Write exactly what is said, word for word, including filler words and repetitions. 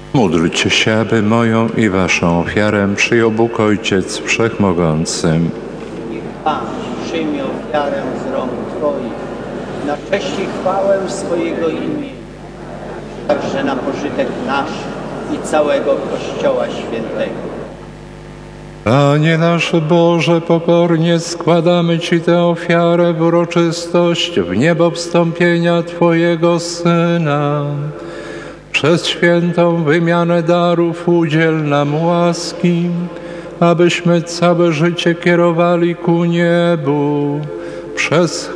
Módlcie się, aby moją i waszą ofiarę przyjął Bóg Ojciec Wszechmogący. Niech Pan przyjmie ofiarę z rąk Twoich na cześć i chwałę swojego imienia, także na pożytek nasz i całego Kościoła Świętego. Panie nasz Boże, pokornie składamy Ci tę ofiarę w uroczystość w niebo wstąpienia Twojego Syna. Przez świętą wymianę darów udziel nam łaski, abyśmy całe życie kierowali ku niebu przez